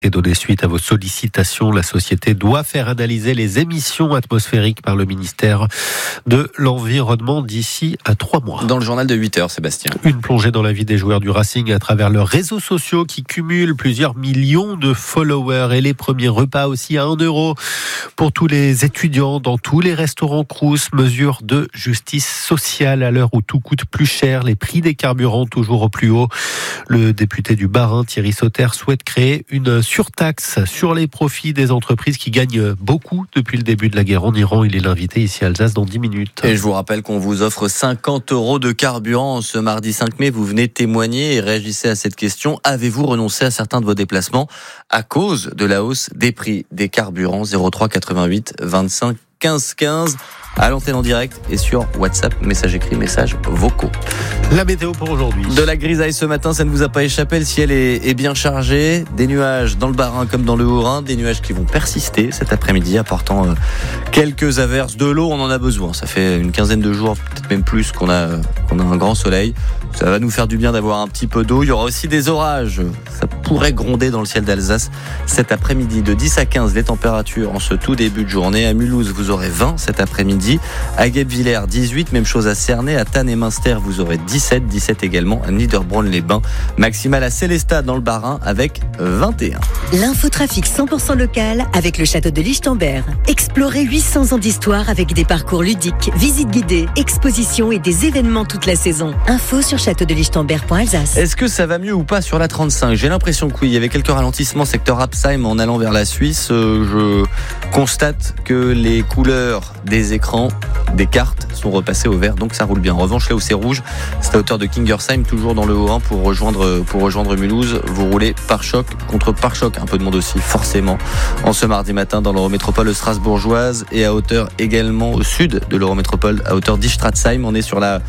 Et donner suite à vos sollicitations, la société doit faire analyser les émissions atmosphériques par le ministère de l'Environnement d'ici à 3 mois. Dans le journal de 8h, Sébastien. Une plongée dans la vie des joueurs du Racing à travers leurs réseaux sociaux qui cumulent plusieurs millions de followers et les premiers repas aussi à 1 € pour tous les étudiants dans tous les restaurants Crous. Mesure de justice sociale à l'heure où tout coûte plus cher, les prix des carburants toujours au plus haut. Le député du Bas-Rhin, Thierry Sauter, souhaite créer une surtaxe sur les profits des entreprises qui gagnent beaucoup depuis le début de la guerre en Iran. Il est l'invité ici à Alsace dans 10 minutes. Et je vous rappelle qu'on vous offre 50 € de carburant ce mardi 5 mai. Vous venez témoigner et réagissez à cette question. Avez-vous renoncé à certains de vos déplacements à cause de la hausse des prix des carburants? 03 88 25 15 15 à l'antenne en direct et sur WhatsApp, message écrit, messages vocaux. La météo pour aujourd'hui. De la grisaille ce matin, ça ne vous a pas échappé, le ciel est bien chargé, des nuages dans le Bas-Rhin comme dans le Haut-Rhin, des nuages qui vont persister cet après-midi, apportant quelques averses, de l'eau, on en a besoin. Ça fait une quinzaine de jours, peut-être même plus, qu'on a un grand soleil. Ça va nous faire du bien d'avoir un petit peu d'eau. Il y aura aussi des orages. Ça pourrait gronder dans le ciel d'Alsace cet après-midi. De 10 à 15, les températures en ce tout début de journée. À Mulhouse, vous aurez 20 cet après-midi. À Guebwiller, 18. Même chose à Cernay. À Thann et Münster, vous aurez 17. 17 également à Niederbronn-les-Bains. Maximale à Sélestat dans le Bas-Rhin avec 21. L'infotrafic 100% local avec le château de Lichtenberg. Explorez 800 ans d'histoire avec des parcours ludiques, visites guidées, expositions et des événements toute la saison. Info sur châteaudelichtenberg.alsace. Est-ce que ça va mieux ou pas sur la 35 ? J'ai l'impression que oui. Il y avait quelques ralentissements secteur Absheim en allant vers la Suisse. Je constate que les couleurs des écrans, des cartes sont repassées au vert, donc ça roule bien. En revanche, là où c'est rouge, c'est à hauteur de Kingersheim, toujours dans le Haut-Rhin pour rejoindre Mulhouse. Vous roulez pare-choc contre pare-choc. Un peu de monde aussi, forcément, en ce mardi matin dans l'Eurométropole strasbourgeoise et à hauteur également au sud de l'Eurométropole, à hauteur d'Istratzheim. On est sur la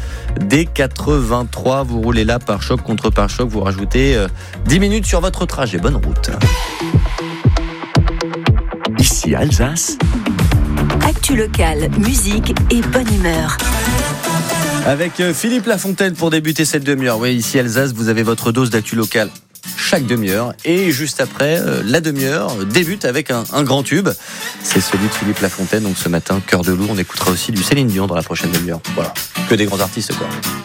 D83. Vous roulez là pare-choc contre pare-choc. Vous rajoutez 10 minutes sur votre trajet. Bonne route. Ici Alsace. Actu locale, musique et bonne humeur. Avec Philippe Lafontaine pour débuter cette demi-heure. Oui, ici Alsace, vous avez votre dose d'actu locale chaque demi-heure. Et juste après, la demi-heure débute avec un grand tube. C'est celui de Philippe Lafontaine. Donc ce matin, Cœur de loup. On écoutera aussi du Céline Dion dans la prochaine demi-heure. Voilà, que des grands artistes, quoi.